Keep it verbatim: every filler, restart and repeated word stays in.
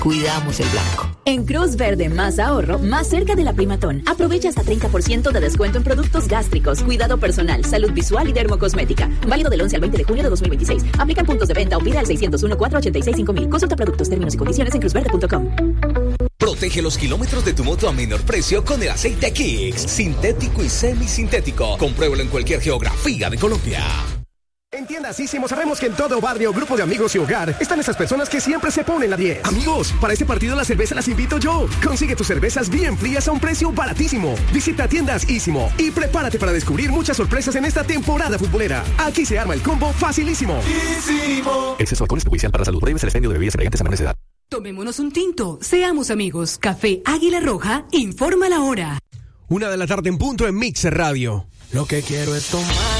cuidamos el blanco. En Cruz Verde, más ahorro, más cerca de la Primatón. Aprovecha hasta treinta por ciento de descuento en productos gástricos, cuidado personal, salud visual y dermocosmética. Válido del once al veinte de junio de dos mil veintiséis. Aplican puntos de venta o pide al seiscientos uno, cuatrocientos ochenta y seis, cinco mil. Consulta productos, términos y condiciones en cruz verde punto com. Protege los kilómetros de tu moto a menor precio con el aceite Kicks. Sintético y semisintético. Compruébalo en cualquier geografía de Colombia. En Tiendas Ísimo sabemos que en todo barrio, grupo de amigos y hogar están esas personas que siempre se ponen la diez. Amigos, para este partido la cerveza las invito yo. Consigue tus cervezas bien frías a un precio baratísimo. Visita Tiendas Ísimo y prepárate para descubrir muchas sorpresas en esta temporada futbolera. Aquí se arma el combo facilísimo. Ísimo. Exceso de alcohol es perjudicial para la salud. Prohíbes el expendio de bebidas embriagantes a menores de edad. Tomémonos un tinto. Seamos amigos. Café Águila Roja informa la hora. Una de la tarde en punto en Mixer Radio. Lo que quiero es tomar